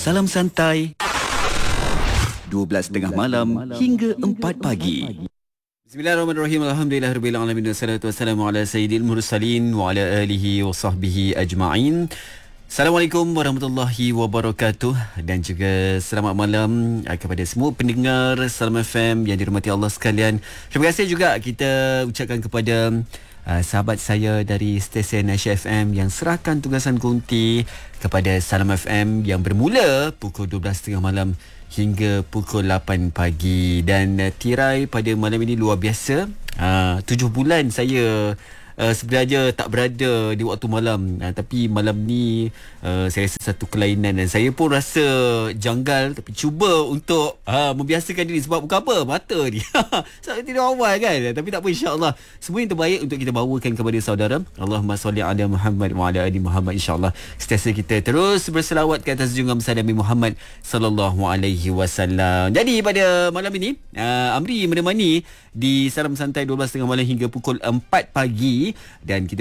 Salam santai 12.30 malam hingga 4 pagi. Bismillahirrahmanirrahim. Alhamdulillahirabbil alamin. Wassalatu wassalamu ala sayyidil mursalin wa ala alihi wa sahbihi ajma'in. Assalamualaikum warahmatullahi wabarakatuh dan juga selamat malam kepada semua pendengar Salam FM yang dirahmati Allah sekalian. Terima kasih juga kita ucapkan kepada sahabat saya dari stesen Aisyah FM yang serahkan tugasan konti kepada Salam FM yang bermula pukul 12.30 malam hingga pukul 8 pagi. Dan tirai pada malam ini luar biasa. 7 bulan saya sebenarnya tak berada di waktu malam, tapi malam ni saya rasa satu kelainan dan saya pun rasa janggal, tapi cuba untuk membiasakan diri. Sebab bukan apa, mata ni saya tidur awal kan, tapi tak apa, insyaAllah semua yang terbaik untuk kita bawakan kepada saudara. Allahumma salli ala Muhammad wa ala ali Muhammad. InsyaAllah sentiasa kita terus berselawat ke atas junjungan besar Nabi Muhammad sallallahu alaihi wasallam. Jadi pada malam ini Amri menemani di Salam Santai 12.30 malam hingga pukul 4 pagi dan kita